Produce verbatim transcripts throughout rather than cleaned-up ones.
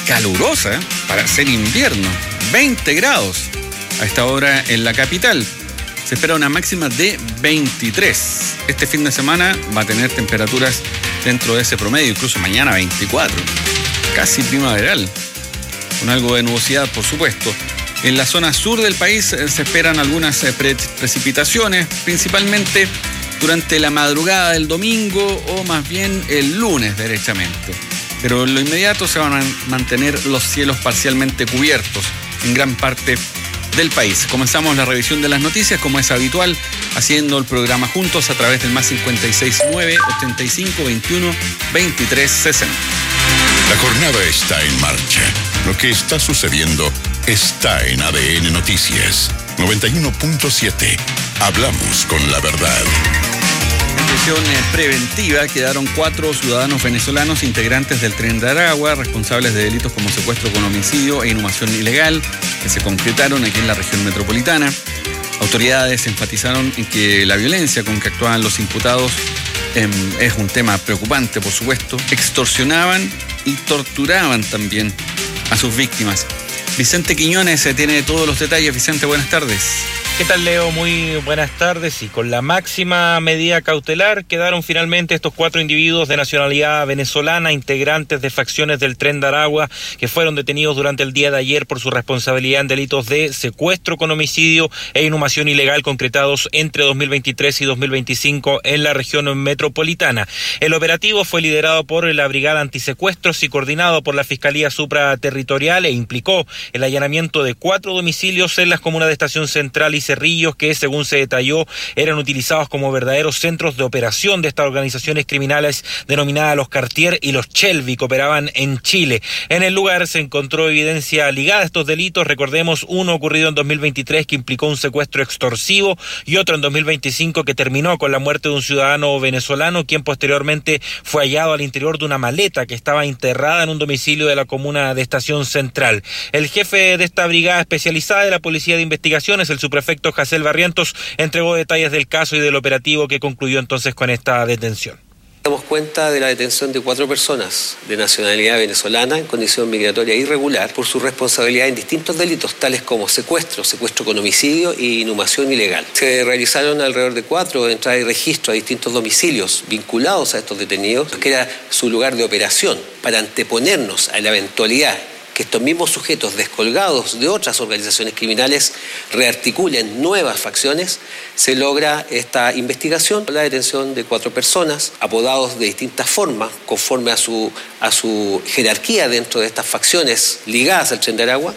calurosa para ser invierno, veinte grados a esta hora en la capital. Se espera una máxima de veintitrés. Este fin de semana va a tener temperaturas dentro de ese promedio, incluso mañana veinticuatro, casi primaveral, con algo de nubosidad, por supuesto. En la zona sur del país se esperan algunas pre- precipitaciones, principalmente durante la madrugada del domingo o más bien el lunes derechamente. Pero en lo inmediato se van a mantener los cielos parcialmente cubiertos en gran parte del país. Comenzamos la revisión de las noticias, como es habitual, haciendo el programa juntos a través del más cincuenta y seis nueve, ochenta y cinco, veintiuno, veintitrés, sesenta. La jornada está en marcha. Lo que está sucediendo está en A D N Noticias. noventa y uno punto siete. Hablamos con la verdad. En prisión preventiva quedaron cuatro ciudadanos venezolanos integrantes del Tren de Aragua, responsables de delitos como secuestro con homicidio e inhumación ilegal, que se concretaron aquí en la región metropolitana. Autoridades enfatizaron en que la violencia con que actuaban los imputados eh, es un tema preocupante, por supuesto. Extorsionaban y torturaban también a sus víctimas. Vicente Quiñones eh, tiene todos los detalles. Vicente, buenas tardes. ¿Qué tal, Leo? Muy buenas tardes. Y con la máxima medida cautelar quedaron finalmente estos cuatro individuos de nacionalidad venezolana, integrantes de facciones del Tren de Aragua, que fueron detenidos durante el día de ayer por su responsabilidad en delitos de secuestro con homicidio e inhumación ilegal concretados entre dos mil veintitrés y dos mil veinticinco en la región metropolitana. El operativo fue liderado por la Brigada Antisecuestros y coordinado por la Fiscalía Supraterritorial e implicó el allanamiento de cuatro domicilios en las comunas de Estación Central y Cerrillos, que según se detalló eran utilizados como verdaderos centros de operación de estas organizaciones criminales denominadas los Cartier y los Shelby, que operaban en Chile. En el lugar se encontró evidencia ligada a estos delitos. Recordemos uno ocurrido en dos mil veintitrés que implicó un secuestro extorsivo y otro en dos mil veinticinco que terminó con la muerte de un ciudadano venezolano, quien posteriormente fue hallado al interior de una maleta que estaba enterrada en un domicilio de la comuna de Estación Central. El jefe de esta brigada especializada de la Policía de Investigaciones, el subprefecto Jacel Barrientos, entregó detalles del caso y del operativo que concluyó entonces con esta detención. Damos cuenta de la detención de cuatro personas de nacionalidad venezolana en condición migratoria irregular por su responsabilidad en distintos delitos, tales como secuestro, secuestro con homicidio e inhumación ilegal. Se realizaron alrededor de cuatro entradas y registro a distintos domicilios vinculados a estos detenidos, que era su lugar de operación, para anteponernos a la eventualidad que estos mismos sujetos descolgados de otras organizaciones criminales rearticulen nuevas facciones. Se logra esta investigación, la detención de cuatro personas, apodados de distintas formas, conforme a su, a su jerarquía dentro de estas facciones ligadas al Tren de Aragua.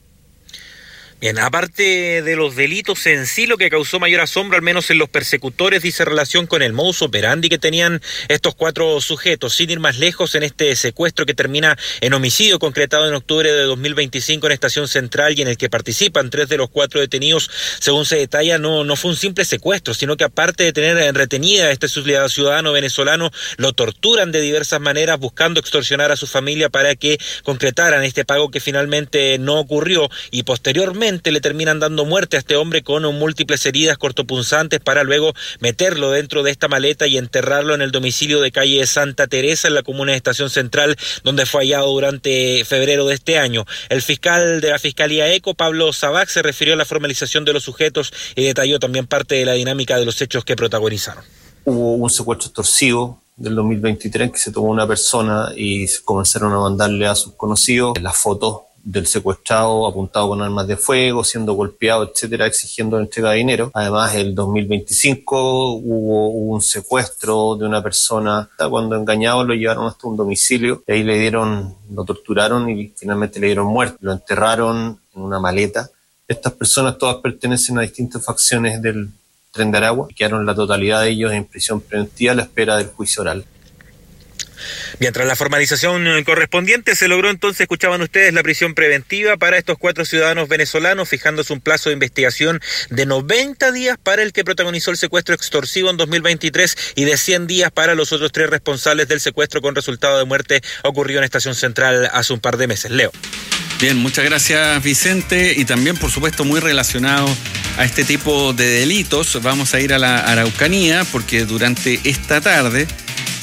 Bien, aparte de los delitos en sí, lo que causó mayor asombro, al menos en los persecutores, dice relación con el modus operandi que tenían estos cuatro sujetos. Sin ir más lejos, en este secuestro que termina en homicidio concretado en octubre de dos mil veinticinco en Estación Central y en el que participan tres de los cuatro detenidos, según se detalla, no, no fue un simple secuestro, sino que aparte de tener retenida a este ciudadano venezolano, lo torturan de diversas maneras, buscando extorsionar a su familia para que concretaran este pago que finalmente no ocurrió, y posteriormente le terminan dando muerte a este hombre con múltiples heridas cortopunzantes para luego meterlo dentro de esta maleta y enterrarlo en el domicilio de calle Santa Teresa en la comuna de Estación Central, donde fue hallado durante febrero de este año. El fiscal de la Fiscalía ECO, Pablo Sabac, se refirió a la formalización de los sujetos y detalló también parte de la dinámica de los hechos que protagonizaron. Hubo un secuestro extorsivo del dos mil veintitrés que se tomó una persona y comenzaron a mandarle a sus conocidos las fotos del secuestrado apuntado con armas de fuego, siendo golpeado, etcétera, exigiendo entrega de dinero. Además, el dos mil veinticinco hubo un secuestro de una persona. Cuando engañados lo llevaron hasta un domicilio y ahí le dieron, lo torturaron y finalmente le dieron muerte. Lo enterraron en una maleta. Estas personas todas pertenecen a distintas facciones del Tren de Aragua y quedaron la totalidad de ellos en prisión preventiva a la espera del juicio oral. Bien, tras la formalización correspondiente se logró entonces, escuchaban ustedes, la prisión preventiva para estos cuatro ciudadanos venezolanos, fijándose un plazo de investigación de noventa días para el que protagonizó el secuestro extorsivo en dos mil veintitrés y de cien días para los otros tres responsables del secuestro con resultado de muerte ocurrido en Estación Central hace un par de meses. Leo. Bien, muchas gracias, Vicente, y también, por supuesto, muy relacionado a este tipo de delitos, vamos a ir a la Araucanía porque durante esta tarde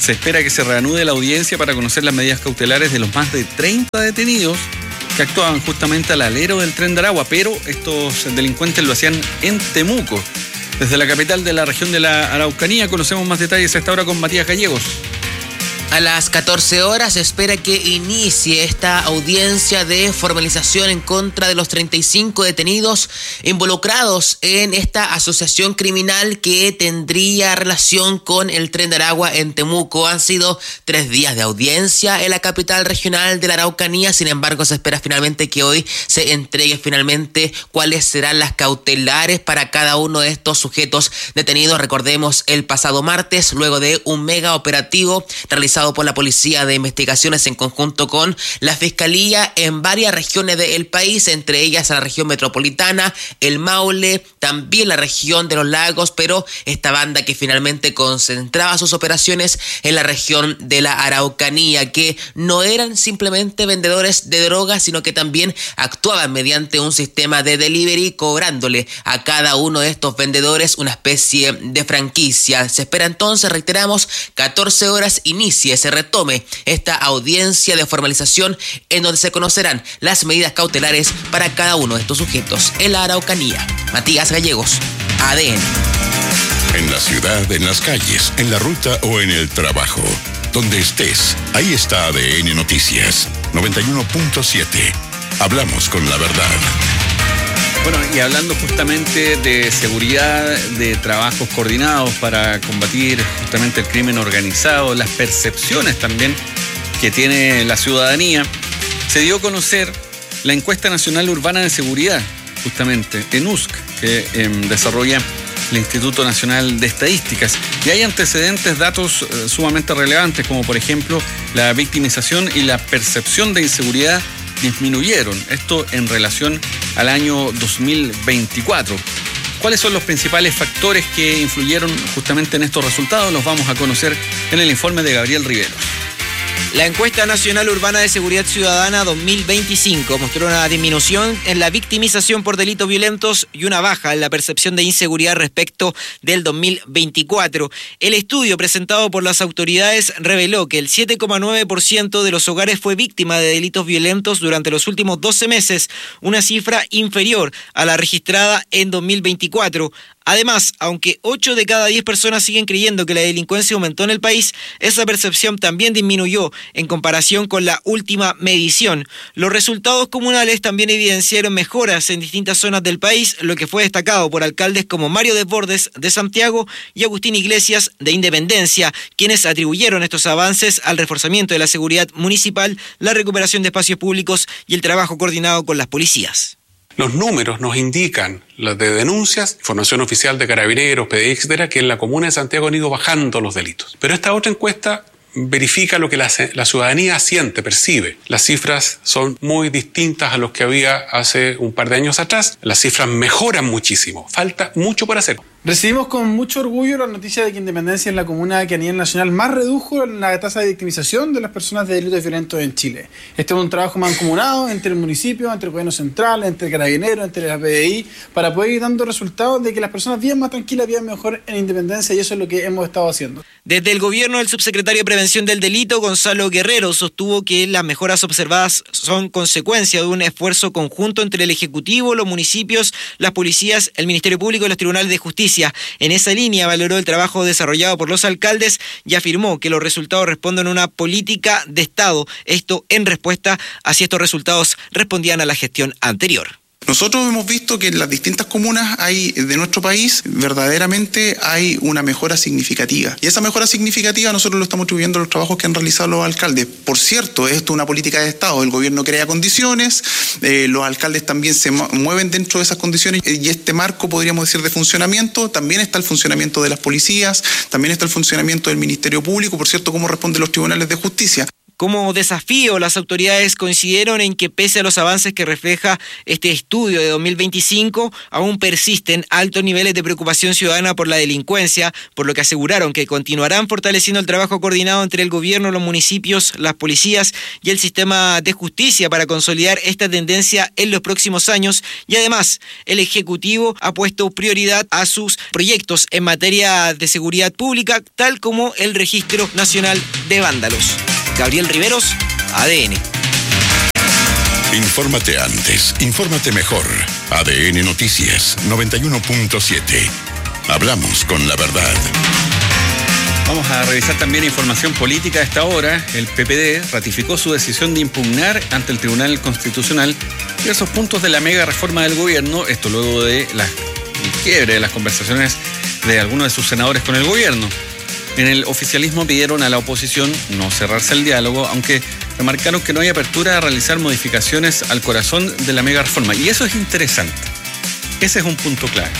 se espera que se reanude la audiencia para conocer las medidas cautelares de los más de treinta detenidos que actuaban justamente al alero del Tren de Aragua, pero estos delincuentes lo hacían en Temuco. Desde la capital de la región de la Araucanía conocemos más detalles a esta hora con Matías Gallegos. A las catorce horas se espera que inicie esta audiencia de formalización en contra de los treinta y cinco detenidos involucrados en esta asociación criminal que tendría relación con el Tren de Aragua en Temuco. Han sido tres días de audiencia en la capital regional de la Araucanía, sin embargo se espera finalmente que hoy se entregue finalmente cuáles serán las cautelares para cada uno de estos sujetos detenidos. Recordemos, el pasado martes, luego de un mega operativo realizado por la Policía de Investigaciones en conjunto con la Fiscalía en varias regiones del país, entre ellas la región metropolitana, el Maule, también la región de los lagos, pero esta banda que finalmente concentraba sus operaciones en la región de la Araucanía, que no eran simplemente vendedores de drogas, sino que también actuaban mediante un sistema de delivery, cobrándole a cada uno de estos vendedores una especie de franquicia. Se espera entonces, reiteramos, catorce horas inicie, se retome esta audiencia de formalización en donde se conocerán las medidas cautelares para cada uno de estos sujetos en la Araucanía. Matías Gallegos, A D N. En la ciudad, en las calles, en la ruta o en el trabajo. Donde estés, ahí está A D N Noticias noventa y uno punto siete. Hablamos con la verdad. Bueno, y hablando justamente de seguridad, de trabajos coordinados para combatir justamente el crimen organizado, las percepciones también que tiene la ciudadanía, se dio a conocer la encuesta nacional urbana de seguridad, justamente, en U S C, que eh, desarrolla el Instituto Nacional de Estadísticas. Y hay antecedentes, datos eh, sumamente relevantes, como por ejemplo la victimización y la percepción de inseguridad disminuyeron, esto en relación al año dos mil veinticuatro. ¿Cuáles son los principales factores que influyeron justamente en estos resultados? Los vamos a conocer en el informe de Gabriel Rivero. La encuesta nacional urbana de seguridad ciudadana dos mil veinticinco mostró una disminución en la victimización por delitos violentos y una baja en la percepción de inseguridad respecto del dos mil veinticuatro. El estudio presentado por las autoridades reveló que el siete coma nueve por ciento de los hogares fue víctima de delitos violentos durante los últimos doce meses, una cifra inferior a la registrada en dos mil veinticuatro. Además, aunque ocho de cada diez personas siguen creyendo que la delincuencia aumentó en el país, esa percepción también disminuyó en comparación con la última medición. Los resultados comunales también evidenciaron mejoras en distintas zonas del país, lo que fue destacado por alcaldes como Mario Desbordes de Santiago y Agustín Iglesias de Independencia, quienes atribuyeron estos avances al reforzamiento de la seguridad municipal, la recuperación de espacios públicos y el trabajo coordinado con las policías. Los números nos indican, las de denuncias, información oficial de Carabineros, P D I, etcétera, que en la comuna de Santiago han ido bajando los delitos. Pero esta otra encuesta verifica lo que la, la ciudadanía siente, percibe. Las cifras son muy distintas a los que había hace un par de años atrás. Las cifras mejoran muchísimo. Falta mucho por hacer. Recibimos con mucho orgullo la noticia de que Independencia es la comuna que a nivel nacional más redujo la tasa de victimización de las personas de delitos violentos en Chile. Este es un trabajo mancomunado entre el municipio, entre el gobierno central, entre el Carabineros, entre la P D I, para poder ir dando resultados de que las personas vivan más tranquilas, vivan mejor en Independencia, y eso es lo que hemos estado haciendo. Desde el gobierno, el subsecretario de Prevención del Delito, Gonzalo Guerrero, sostuvo que las mejoras observadas son consecuencia de un esfuerzo conjunto entre el Ejecutivo, los municipios, las policías, el Ministerio Público y los tribunales de justicia. En esa línea valoró el trabajo desarrollado por los alcaldes y afirmó que los resultados responden a una política de Estado. Esto en respuesta a si estos resultados respondían a la gestión anterior. Nosotros hemos visto que en las distintas comunas hay de nuestro país verdaderamente hay una mejora significativa. Y esa mejora significativa nosotros lo estamos atribuyendo a los trabajos que han realizado los alcaldes. Por cierto, esto es una política de Estado. El gobierno crea condiciones, eh, los alcaldes también se mueven dentro de esas condiciones, y este marco, podríamos decir, de funcionamiento, también está el funcionamiento de las policías, también está el funcionamiento del Ministerio Público, por cierto, cómo responden los tribunales de justicia. Como desafío, las autoridades coincidieron en que pese a los avances que refleja este estudio de dos mil veinticinco, aún persisten altos niveles de preocupación ciudadana por la delincuencia, por lo que aseguraron que continuarán fortaleciendo el trabajo coordinado entre el gobierno, los municipios, las policías y el sistema de justicia para consolidar esta tendencia en los próximos años. Y además, el Ejecutivo ha puesto prioridad a sus proyectos en materia de seguridad pública, tal como el Registro Nacional de Vándalos. Gabriel Riveros, A D N. Infórmate antes, infórmate mejor. A D N Noticias noventa y uno punto siete. Hablamos con la verdad. Vamos a revisar también información política a esta hora. El P P D ratificó su decisión de impugnar ante el Tribunal Constitucional diversos puntos de la mega reforma del gobierno, esto luego de la quiebre de las conversaciones de algunos de sus senadores con el gobierno. En el oficialismo pidieron a la oposición no cerrarse el diálogo, aunque remarcaron que no hay apertura a realizar modificaciones al corazón de la mega reforma. Y eso es interesante. Ese es un punto clave.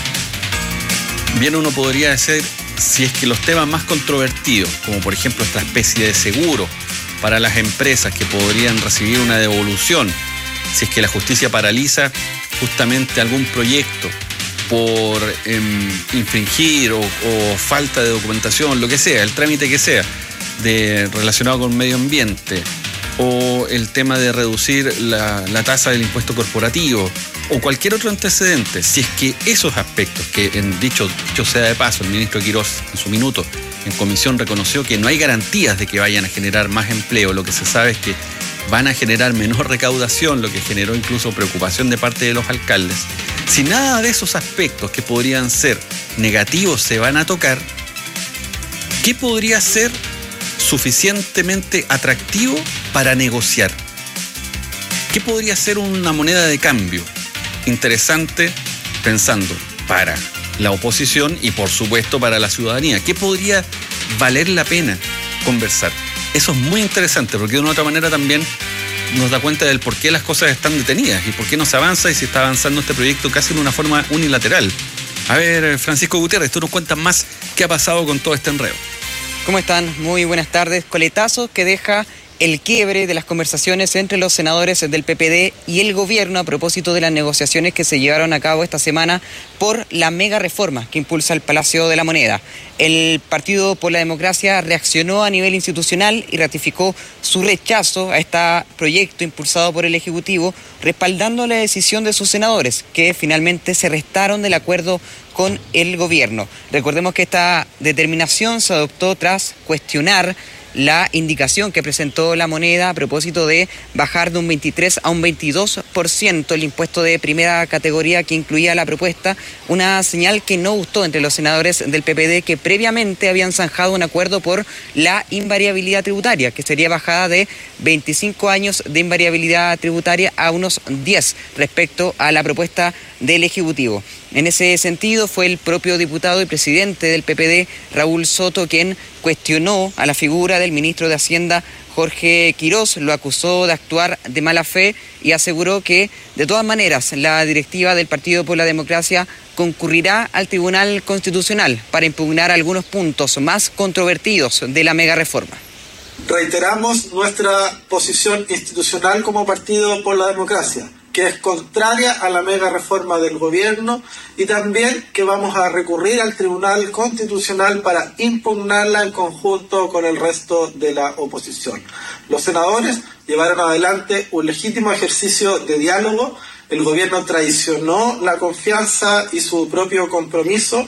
Bien, uno podría decir, si es que los temas más controvertidos, como por ejemplo esta especie de seguro para las empresas que podrían recibir una devolución, si es que la justicia paraliza justamente algún proyecto por eh, infringir o, o falta de documentación, lo que sea, el trámite que sea, de, relacionado con medio ambiente, o el tema de reducir la, la tasa del impuesto corporativo, o cualquier otro antecedente, si es que esos aspectos, que en dicho, dicho sea de paso, el ministro Quirós en su minuto en comisión reconoció que no hay garantías de que vayan a generar más empleo, lo que se sabe es que van a generar menor recaudación, lo que generó incluso preocupación de parte de los alcaldes. Si nada de esos aspectos que podrían ser negativos se van a tocar, ¿qué podría ser suficientemente atractivo para negociar? ¿Qué podría ser una moneda de cambio interesante pensando para la oposición y por supuesto para la ciudadanía? ¿Qué podría valer la pena conversar? Eso es muy interesante porque de una u otra manera también nos da cuenta del por qué las cosas están detenidas y por qué no se avanza y se está avanzando este proyecto casi de una forma unilateral. A ver, Francisco Gutiérrez, tú nos cuentas más qué ha pasado con todo este enredo. ¿Cómo están? Muy buenas tardes. Coletazo que deja el quiebre de las conversaciones entre los senadores del P P D y el gobierno a propósito de las negociaciones que se llevaron a cabo esta semana por la mega reforma que impulsa el Palacio de la Moneda. El Partido por la Democracia reaccionó a nivel institucional y ratificó su rechazo a este proyecto impulsado por el Ejecutivo, respaldando la decisión de sus senadores, que finalmente se restaron del acuerdo con el gobierno. Recordemos que esta determinación se adoptó tras cuestionar la indicación que presentó la Moneda a propósito de bajar de un veintitrés a un veintidós por ciento el impuesto de primera categoría que incluía la propuesta, una señal que no gustó entre los senadores del P P D que previamente habían zanjado un acuerdo por la invariabilidad tributaria, que sería bajada de veinticinco años de invariabilidad tributaria a unos diez respecto a la propuesta del Ejecutivo. En ese sentido, fue el propio diputado y presidente del P P D, Raúl Soto, quien cuestionó a la figura del ministro de Hacienda, Jorge Quirós, lo acusó de actuar de mala fe y aseguró que, de todas maneras, la directiva del Partido por la Democracia concurrirá al Tribunal Constitucional para impugnar algunos puntos más controvertidos de la mega reforma. Reiteramos nuestra posición institucional como Partido por la Democracia, que es contraria a la mega reforma del gobierno y también que vamos a recurrir al Tribunal Constitucional para impugnarla en conjunto con el resto de la oposición. Los senadores llevaron adelante un legítimo ejercicio de diálogo, el gobierno traicionó la confianza y su propio compromiso.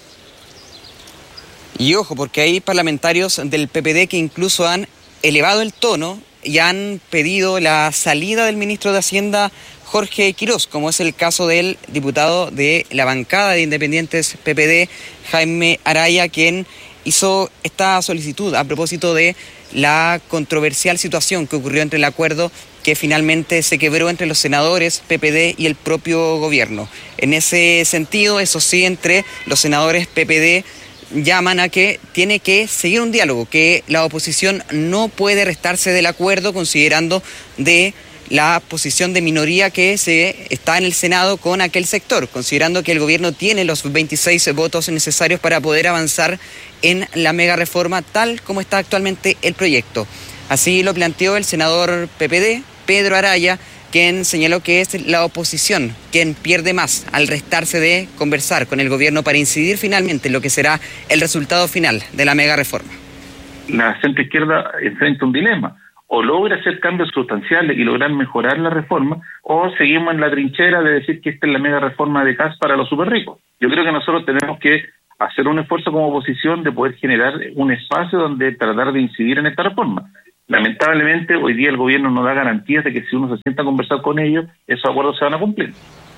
Y ojo, porque hay parlamentarios del P P D que incluso han elevado el tono y han pedido la salida del ministro de Hacienda, Jorge Quirós, como es el caso del diputado de la bancada de Independientes P P D, Jaime Araya, quien hizo esta solicitud a propósito de la controversial situación que ocurrió entre el acuerdo que finalmente se quebró entre los senadores P P D y el propio gobierno. En ese sentido, eso sí, entre los senadores P P D llaman a que tiene que seguir un diálogo, que la oposición no puede restarse del acuerdo considerando de la posición de minoría que se está en el Senado con aquel sector, considerando que el gobierno tiene los veintiséis votos necesarios para poder avanzar en la mega reforma tal como está actualmente el proyecto. Así lo planteó el senador P P D, Pedro Araya, quien señaló que es la oposición quien pierde más al restarse de conversar con el gobierno para incidir finalmente en lo que será el resultado final de la mega reforma. La centroizquierda enfrenta un dilema: o logra hacer cambios sustanciales y lograr mejorar la reforma, o seguimos en la trinchera de decir que esta es la mega reforma de C A S para los súper ricos. Yo creo que nosotros tenemos que hacer un esfuerzo como oposición de poder generar un espacio donde tratar de incidir en esta reforma. Lamentablemente, hoy día el gobierno no da garantías de que si uno se sienta a conversar con ellos, esos acuerdos se van a cumplir.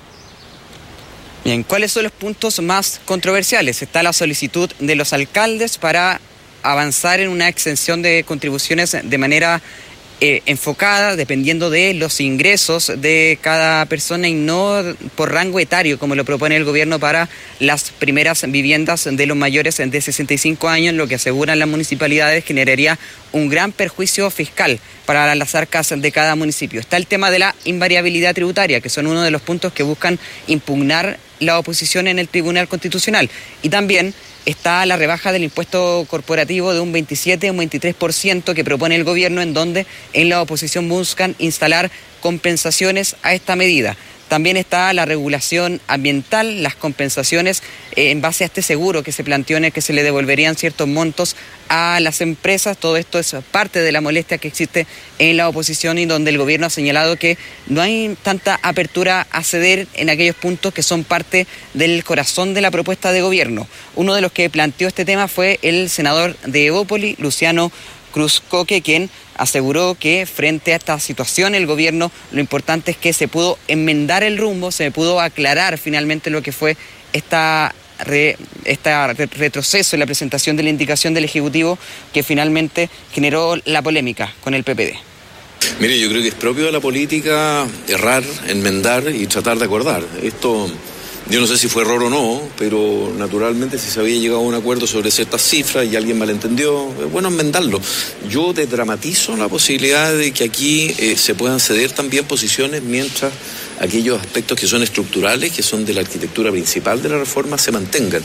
Bien, ¿cuáles son los puntos más controversiales? Está la solicitud de los alcaldes para avanzar en una exención de contribuciones de manera eh, enfocada, dependiendo de los ingresos de cada persona y no por rango etario, como lo propone el gobierno para las primeras viviendas de los mayores de sesenta y cinco años, lo que aseguran las municipalidades generaría un gran perjuicio fiscal para las arcas de cada municipio. Está el tema de la invariabilidad tributaria, que son uno de los puntos que buscan impugnar la oposición en el Tribunal Constitucional. Y también está la rebaja del impuesto corporativo de un veintisiete o un veintitrés por ciento que propone el gobierno, en donde en la oposición buscan instalar compensaciones a esta medida. También está la regulación ambiental, las compensaciones eh, en base a este seguro que se planteó, en el que se le devolverían ciertos montos a las empresas. Todo esto es parte de la molestia que existe en la oposición y donde el gobierno ha señalado que no hay tanta apertura a ceder en aquellos puntos que son parte del corazón de la propuesta de gobierno. Uno de los que planteó este tema fue el senador de Evópoli, Luciano Cruzcoque, quien aseguró que frente a esta situación el gobierno, lo importante es que se pudo enmendar el rumbo, se pudo aclarar finalmente lo que fue esta Re, este retroceso en la presentación de la indicación del Ejecutivo, que finalmente generó la polémica con el P P D. Mire, yo creo que es propio de la política errar, enmendar y tratar de acordar. Esto, yo no sé si fue error o no, pero naturalmente si se había llegado a un acuerdo sobre ciertas cifras y alguien malentendió, es bueno enmendarlo. Yo desdramatizo la posibilidad de que aquí eh, se puedan ceder también posiciones mientras aquellos aspectos que son estructurales, que son de la arquitectura principal de la reforma, se mantengan.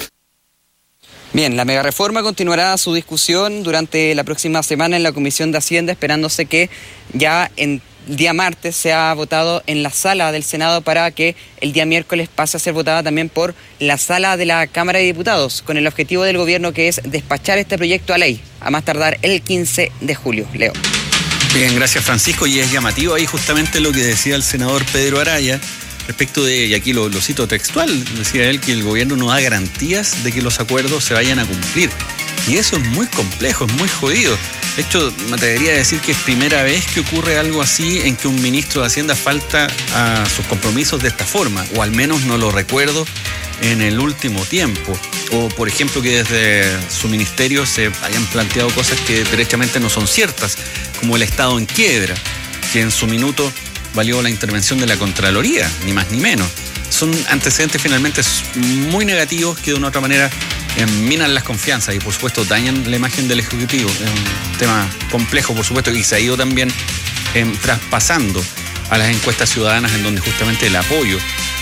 Bien, la megareforma continuará su discusión durante la próxima semana en la Comisión de Hacienda, esperándose que ya en el día martes sea votado en la sala del Senado para que el día miércoles pase a ser votada también por la sala de la Cámara de Diputados, con el objetivo del gobierno que es despachar este proyecto a ley, a más tardar el quince de julio. Leo. Bien, gracias Francisco, y es llamativo ahí justamente lo que decía el senador Pedro Araya respecto de, y aquí lo, lo cito textual, decía él que el gobierno no da garantías de que los acuerdos se vayan a cumplir. Y eso es muy complejo, es muy jodido. De hecho, me atrevería a decir que es primera vez que ocurre algo así, en que un ministro de Hacienda falta a sus compromisos de esta forma, o al menos no lo recuerdo en el último tiempo. O, por ejemplo, que desde su ministerio se hayan planteado cosas que derechamente no son ciertas, como el Estado en quiebra, que en su minuto valió la intervención de la Contraloría, ni más ni menos. Son antecedentes finalmente muy negativos que de una u otra manera eh, minan las confianzas y por supuesto dañan la imagen del Ejecutivo. Es un tema complejo, por supuesto, y se ha ido también eh, traspasando a las encuestas ciudadanas, en donde justamente el apoyo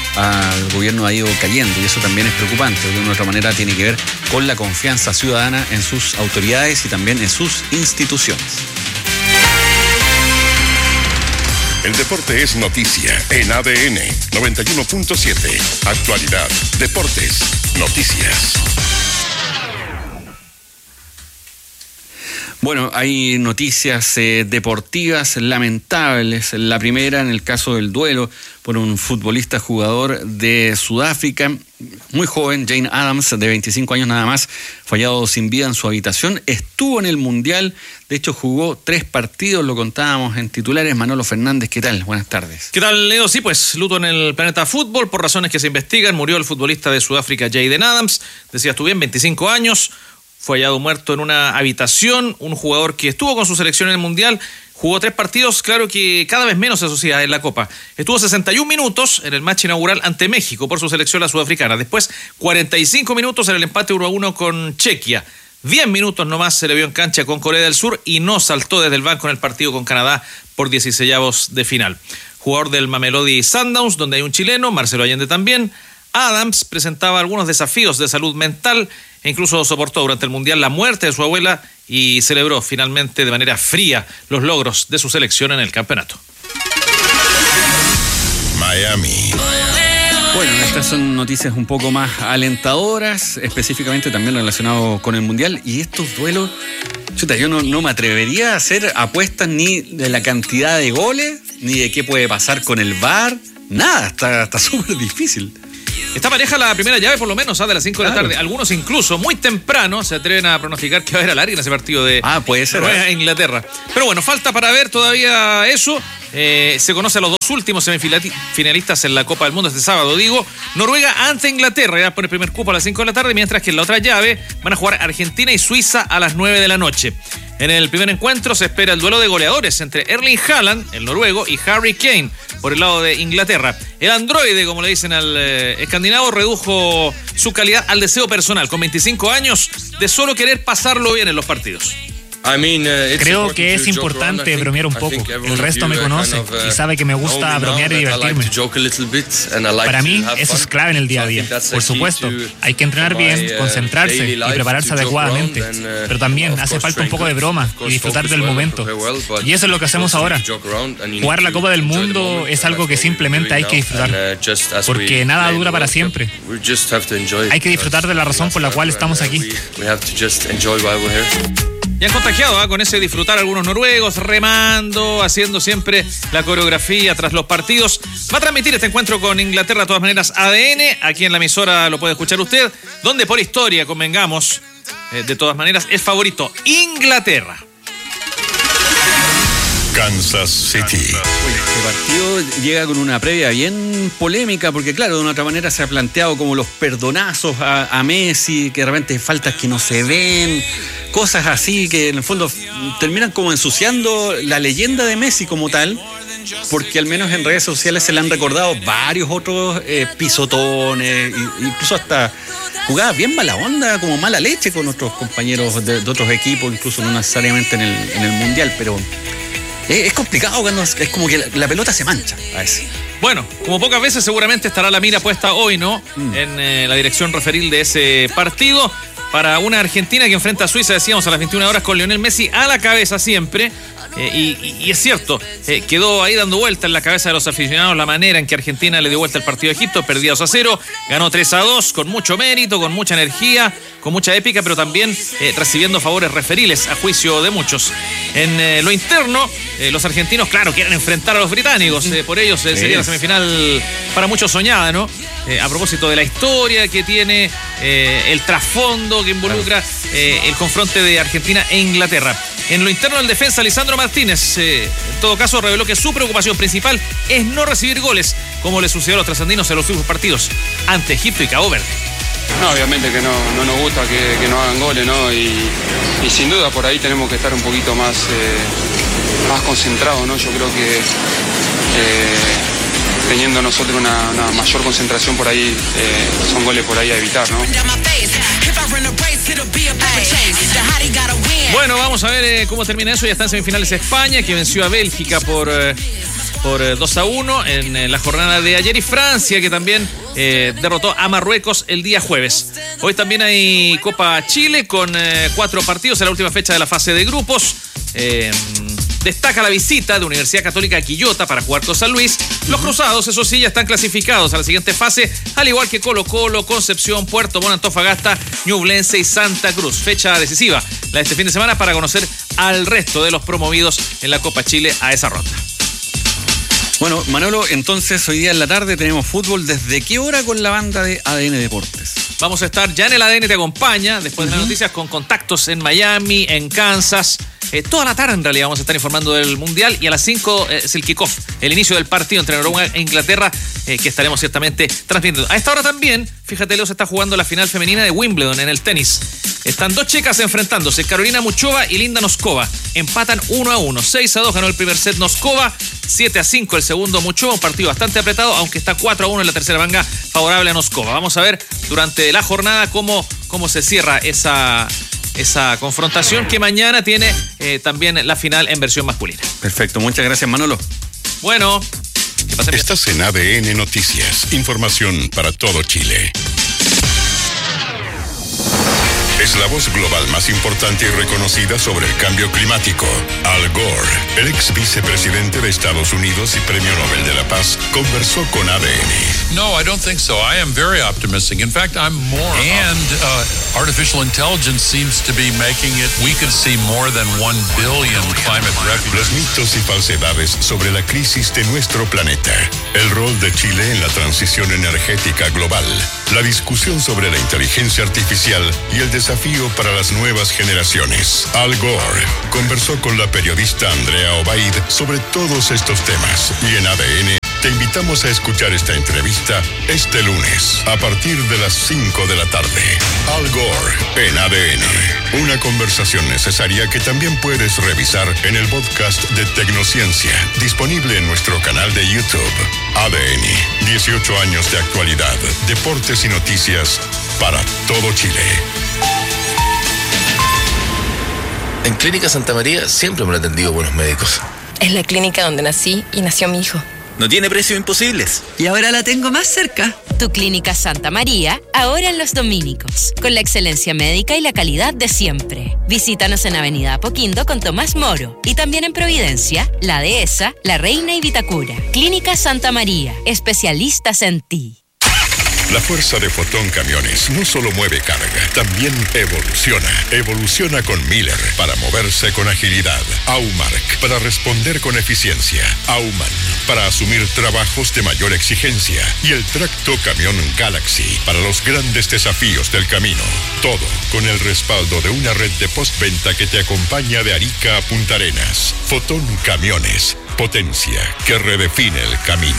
al gobierno ha ido cayendo, y eso también es preocupante. De una u otra manera tiene que ver con la confianza ciudadana en sus autoridades y también en sus instituciones. El deporte es noticia en A D N noventa y uno punto siete. Actualidad, deportes, noticias. Bueno, hay noticias eh, deportivas lamentables. La primera, en el caso del duelo por un futbolista jugador de Sudáfrica, muy joven, Jane Adams, de veinticinco años nada más, fallado sin vida en su habitación. Estuvo en el Mundial, de hecho jugó tres partidos, lo contábamos en titulares. Manolo Fernández, ¿qué tal? Buenas tardes. ¿Qué tal, Leo? Sí, pues luto en el planeta fútbol por razones que se investigan. Murió el futbolista de Sudáfrica, Jaden Adams, decías tú bien, veinticinco años. Fue hallado muerto en una habitación, un jugador que estuvo con su selección en el Mundial, jugó tres partidos, claro que cada vez menos asocia en la Copa. Estuvo sesenta y un minutos en el match inaugural ante México por su selección la sudafricana. Después, cuarenta y cinco minutos en el empate uno a uno con Chequia. diez minutos nomás se le vio en cancha con Corea del Sur y no saltó desde el banco en el partido con Canadá por dieciseisavos de final. Jugador del Mamelodi Sundowns, donde hay un chileno, Marcelo Allende también. Adams presentaba algunos desafíos de salud mental e incluso soportó durante el Mundial la muerte de su abuela y celebró finalmente de manera fría los logros de su selección en el campeonato. Miami. Bueno, estas son noticias un poco más alentadoras, específicamente también relacionado con el Mundial. Y estos duelos, chuta, yo no, no me atrevería a hacer apuestas ni de la cantidad de goles, ni de qué puede pasar con el V A R. Nada, está está súper difícil. Está pareja la primera llave, por lo menos, ¿ah? De las cinco claro. de la tarde. Algunos incluso muy temprano se atreven a pronosticar que va a haber alargue en ese partido de ah, puede ser, Noruega e Inglaterra. Pero bueno, falta para ver todavía eso. Eh, se conoce a los dos últimos semifinalistas en la Copa del Mundo este sábado, digo. Noruega ante Inglaterra, ya por el primer cupo a las cinco de la tarde, mientras que en la otra llave van a jugar Argentina y Suiza a las nueve de la noche. En el primer encuentro se espera el duelo de goleadores entre Erling Haaland, el noruego, y Harry Kane, por el lado de Inglaterra. El androide, como le dicen al eh, escandinavo, redujo su calidad al deseo personal, con veinticinco años, de solo querer pasarlo bien en los partidos. Creo que es importante bromear un poco. El resto me conoce y sabe que me gusta bromear y divertirme. Para mí, eso es clave en el día a día. Por supuesto, hay que entrenar bien, concentrarse y prepararse adecuadamente. Pero también hace falta un poco de broma y disfrutar del momento. Y eso es lo que hacemos ahora. Jugar la Copa del Mundo es algo que simplemente hay que disfrutar. Porque nada dura para siempre. Hay que disfrutar de la razón por la cual estamos aquí. Y han contagiado ¿eh? con ese disfrutar algunos noruegos, remando, haciendo siempre la coreografía tras los partidos. Va a transmitir este encuentro con Inglaterra de todas maneras A D N, aquí en la emisora lo puede escuchar usted, donde por historia, convengamos, eh, de todas maneras, es favorito Inglaterra. Kansas City. Este partido llega con una previa bien polémica porque, claro, de una otra manera se ha planteado como los perdonazos a, a Messi, que de repente hay faltas que no se ven, cosas así que en el fondo terminan como ensuciando la leyenda de Messi como tal, porque al menos en redes sociales se le han recordado varios otros eh, pisotones, incluso hasta jugadas bien mala onda, como mala leche con otros compañeros de, de otros equipos, incluso no necesariamente en el, en el Mundial, pero... Es complicado cuando es como que la, la pelota se mancha a veces. Bueno, como pocas veces seguramente estará la mira puesta hoy, ¿no? Mm. En eh, la dirección referil de ese partido. Para una Argentina que enfrenta a Suiza, decíamos, a las veintiuna horas con Lionel Messi a la cabeza siempre. Eh, y, y es cierto, eh, quedó ahí dando vuelta en la cabeza de los aficionados la manera en que Argentina le dio vuelta al partido de Egipto, perdía dos a cero, ganó tres a dos, con mucho mérito, con mucha energía, con mucha épica, pero también eh, recibiendo favores referiles a juicio de muchos. En eh, lo interno, eh, los argentinos, claro, quieren enfrentar a los británicos, eh, por ellos eh, sería la semifinal para muchos soñada, ¿no? Eh, a propósito de la historia que tiene, eh, el trasfondo que involucra eh, el confronte de Argentina e Inglaterra. En lo interno, el defensa Lisandro Martínez, eh, en todo caso, reveló que su preocupación principal es no recibir goles, como le sucedió a los trasandinos en los últimos partidos ante Egipto y Cabo Verde. No, obviamente que no, no nos gusta que, que no hagan goles, ¿no? Y, y sin duda por ahí tenemos que estar un poquito más, eh, más concentrados, ¿no? Yo creo que eh, teniendo nosotros una, una mayor concentración por ahí, eh, son goles por ahí a evitar, ¿no? Bueno, vamos a ver eh, cómo termina eso. Ya está en semifinales España, que venció a Bélgica por... Eh, por dos a uno en, en la jornada de ayer, y Francia, que también eh, derrotó a Marruecos el día jueves. Hoy también hay Copa Chile con eh, cuatro partidos en la última fecha de la fase de grupos. Eh, destaca la visita de Universidad Católica a Quillota para jugar con San Luis. Los cruzados, eso sí, ya están clasificados a la siguiente fase, al igual que Colo Colo, Concepción, Puerto Montt, Antofagasta, Ñublense y Santa Cruz. Fecha decisiva la de este fin de semana para conocer al resto de los promovidos en la Copa Chile a esa ronda. Bueno, Manolo, entonces hoy día en la tarde tenemos fútbol. ¿Desde qué hora con la banda de A D N Deportes? Vamos a estar ya en el A D N Te Acompaña, después uh-huh. de las noticias, con contactos en Miami, en Kansas. Eh, toda la tarde en realidad vamos a estar informando del Mundial, y a las cinco eh, es el kickoff, el inicio del partido entre Noruega e Inglaterra, eh, que estaremos ciertamente transmitiendo. A esta hora también, fíjate, Leo, se está jugando la final femenina de Wimbledon en el tenis. Están dos chicas enfrentándose, Carolina Muchova y Linda Noskova. Empatan uno a uno, seis a dos ganó el primer set Noskova, siete a cinco el segundo Muchova, un partido bastante apretado, aunque está cuatro a uno en la tercera manga favorable a Noskova. Vamos a ver durante la jornada cómo, cómo se cierra esa... esa confrontación, que mañana tiene eh, también la final en versión masculina. Perfecto, muchas gracias, Manolo. Bueno, ¿qué pasa? Estás en A D N Noticias, información para todo Chile. es la voz global más importante y reconocida sobre el cambio climático. Al Gore, el ex vicepresidente de Estados Unidos y Premio Nobel de la Paz, conversó con A D N. No, I don't think so. I am very optimistic. In fact, I'm more. And uh, artificial intelligence seems to be making it. We could see more than one billion climate refugees. Los mitos y falsedades sobre la crisis de nuestro planeta. El rol de Chile en la transición energética global. La discusión sobre la inteligencia artificial y el desafío para las nuevas generaciones. Al Gore conversó con la periodista Andrea Obaid sobre todos estos temas. Y en A D N te invitamos a escuchar esta entrevista este lunes a partir de las cinco de la tarde. Al Gore en A D N. Una conversación necesaria que también puedes revisar en el podcast de Tecnociencia, disponible en nuestro canal de YouTube. A D N, dieciocho años de actualidad, deportes y noticias para todo Chile. En Clínica Santa María siempre me han atendido buenos médicos. Es la clínica donde nací y nació mi hijo. No tiene precios imposibles. Y ahora la tengo más cerca. Tu Clínica Santa María, ahora en Los Dominicos, con la excelencia médica y la calidad de siempre. Visítanos en Avenida Apoquindo con Tomás Moro y también en Providencia, La Dehesa, La Reina y Vitacura. Clínica Santa María, especialistas en ti. La fuerza de Fotón Camiones no solo mueve carga, también evoluciona. Evoluciona con Miller para moverse con agilidad. Aumark para responder con eficiencia. Auman para asumir trabajos de mayor exigencia. Y el tracto camión Galaxy para los grandes desafíos del camino. Todo con el respaldo de una red de postventa que te acompaña de Arica a Punta Arenas. Fotón Camiones, potencia que redefine el camino.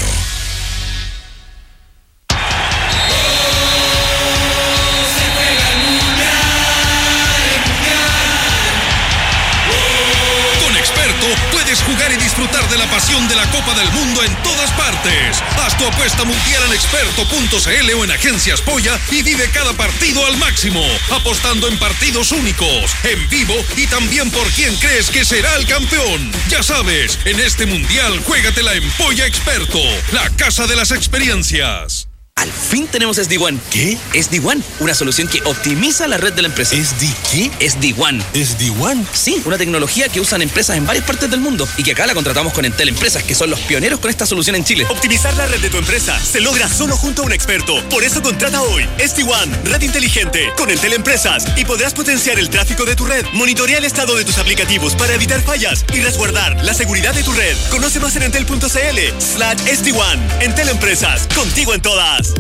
Puedes jugar y disfrutar de la pasión de la Copa del Mundo en todas partes. Haz tu apuesta mundial en experto punto c l o en Agencias Polla y vive cada partido al máximo, apostando en partidos únicos, en vivo y también por quién crees que será el campeón. Ya sabes, en este mundial juégatela en Polla Experto, la casa de las experiencias. Al fin tenemos S D One. ¿Qué? S D One, una solución que optimiza la red de la empresa. ¿S D qué? S D One. ¿S D One? Sí, una tecnología que usan empresas en varias partes del mundo y que acá la contratamos con Entel Empresas, que son los pioneros con esta solución en Chile. Optimizar la red de tu empresa se logra solo junto a un experto. Por eso contrata hoy S D One, red inteligente, con Entel Empresas, y podrás potenciar el tráfico de tu red. Monitorea el estado de tus aplicativos para evitar fallas y resguardar la seguridad de tu red. Conoce más en entel punto c l slash S D One. Entel Empresas, contigo en todas.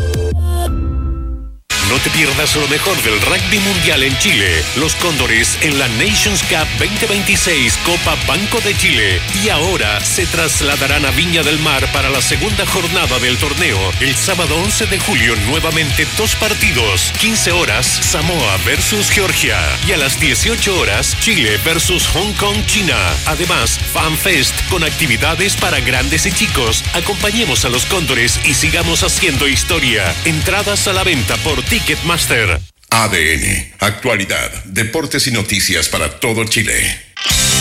No te pierdas lo mejor del rugby mundial en Chile. Los Cóndores en la Nations Cup veinte veintiséis Copa Banco de Chile. Y ahora se trasladarán a Viña del Mar para la segunda jornada del torneo. El sábado once de julio nuevamente dos partidos. quince horas Samoa versus Georgia. Y a las dieciocho horas Chile versus Hong Kong, China. Además, FanFest con actividades para grandes y chicos. Acompañemos a los Cóndores y sigamos haciendo historia. Entradas a la venta por Ticketmaster. A D N, actualidad, deportes y noticias para todo Chile.